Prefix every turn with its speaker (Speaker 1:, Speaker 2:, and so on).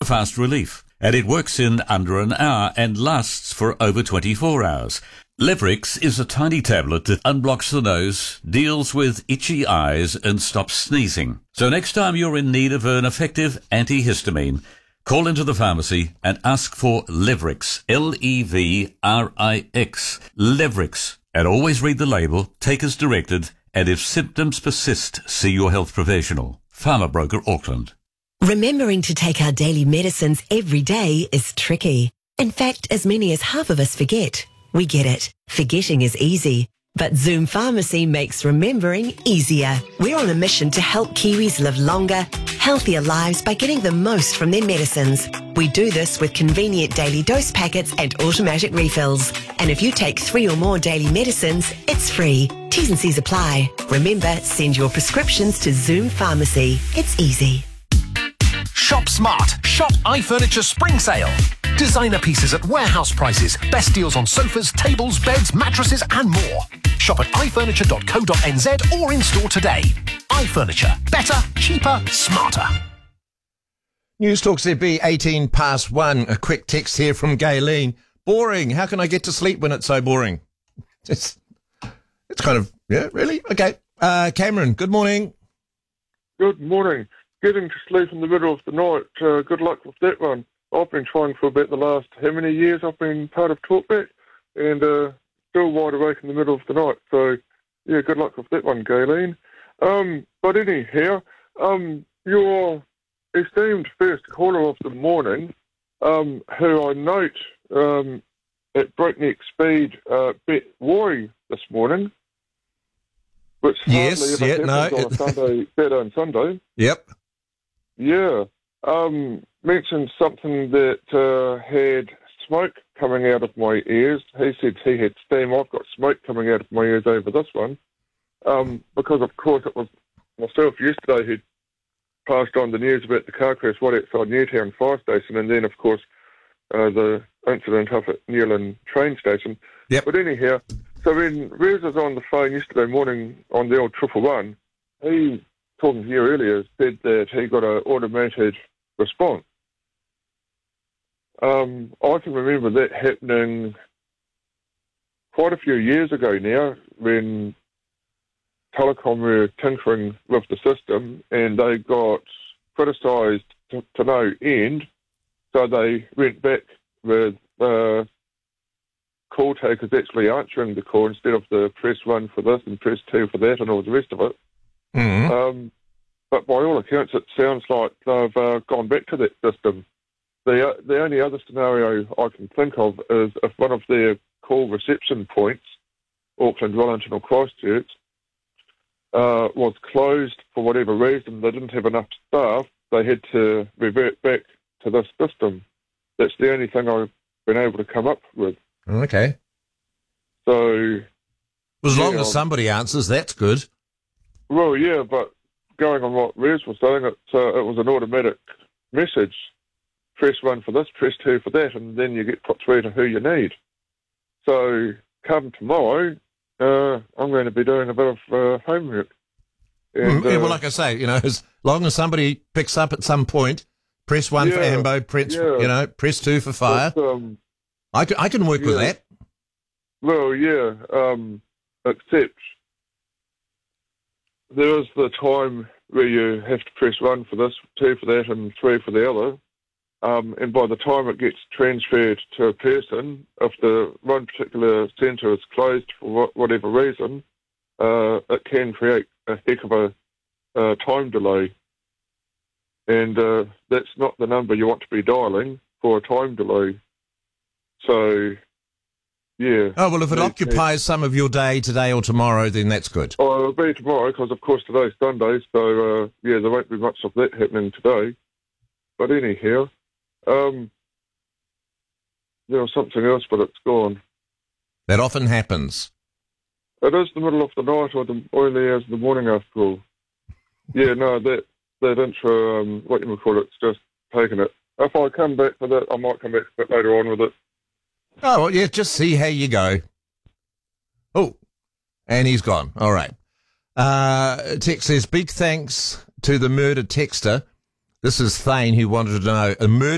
Speaker 1: fast relief. And it works in under an hour and lasts for over 24 hours. Livrix is a tiny tablet that unblocks the nose, deals with itchy eyes and stops sneezing. So next time you're in need of an effective antihistamine, call into the pharmacy and ask for Livrix, Levrix, Livrix. And always read the label, take as directed, and if symptoms persist, see your health professional. Pharma Broker Auckland.
Speaker 2: Remembering to take our daily medicines every day is tricky. In fact, as many as half of us forget. We get it. Forgetting is easy. But Zoom Pharmacy makes remembering easier. We're on a mission to help Kiwis live longer, healthier lives by getting the most from their medicines. We do this with convenient daily dose packets and automatic refills. And if you take 3 or more daily medicines, it's free. T's and C's apply. Remember, send your prescriptions to Zoom Pharmacy. It's easy.
Speaker 3: Shop smart. Shop iFurniture Spring Sale. Designer pieces at warehouse prices. Best deals on sofas, tables, beds, mattresses and more. Shop at ifurniture.co.nz or in store today. iFurniture. Better, cheaper, smarter.
Speaker 4: News Talk ZB 18 past 1. A quick text here from Gayleen. Boring. How can I get to sleep when it's so boring? It's kind of, yeah, really? Okay. Cameron, good morning.
Speaker 5: Good morning. Getting to sleep in the middle of the night, good luck with that one. I've been trying for about the last how many years I've been part of Talkback, and still wide awake in the middle of the night. So, yeah, good luck with that one, Gayleen. But anyhow, your esteemed first caller of the morning, who I note at breakneck speed bet Roy this morning, which
Speaker 4: yes,
Speaker 5: hardly ever happens on a Saturday and Sunday.
Speaker 4: Yep.
Speaker 5: Yeah. Mentioned something that had smoke coming out of my ears. He said he had steam. I've got smoke coming out of my ears over this one. Because, of course, it was myself yesterday who passed on the news about the car crash right outside Newtown Fire Station, and then, of course, the incident up at Newland train station.
Speaker 4: Yep.
Speaker 5: But anyhow, so when Rez was on the phone yesterday morning on the old 111, he, talking to you earlier, said that he got an automated response. I can remember that happening quite a few years ago now when Telecom were tinkering with the system and they got criticised to no end, so they went back with call takers actually answering the call instead of the press 1 for this and press 2 for that and all the rest of it.
Speaker 4: Mm-hmm.
Speaker 5: But by all accounts, it sounds like they've gone back to that system. The only other scenario I can think of is if one of their call reception points, Auckland, Wellington or Christchurch, was closed for whatever reason. They didn't have enough staff. They had to revert back to this system. That's the only thing I've been able to come up with.
Speaker 4: Okay.
Speaker 5: So,
Speaker 4: as long as somebody answers, that's good.
Speaker 5: Well, yeah, but going on what Rez was saying, it was an automatic message. Press 1 for this, press 2 for that, and then you get put through to who you need. So come tomorrow, I'm going to be doing a bit of homework. And,
Speaker 4: well, like I say, as long as somebody picks up at some point, press 1 for ambo, press 2 for fire. But, I can work with that.
Speaker 5: Well, yeah, except there is the time where you have to press 1 for this, 2 for that, and 3 for the other. And by the time it gets transferred to a person, if the one particular centre is closed for whatever reason, it can create a heck of a time delay. And that's not the number you want to be dialing for a time delay. So, yeah.
Speaker 4: Oh, well, if it occupies some of your day today or tomorrow, then that's good.
Speaker 5: Oh, it'll be tomorrow because, of course, today's Sunday. So, there won't be much of that happening today. But anyhow, there was something else, but it's gone.
Speaker 4: That often happens.
Speaker 5: It is the middle of the night or the early hours of the morning after all. Yeah, no, that intro, what you would call it's just taken it. If I come back for that, I might come back a bit later on with it.
Speaker 4: Oh, well, yeah, just see how you go. Oh, and he's gone. All right. Text says, big thanks to the murder texter. This is Thane who wanted to know, a murder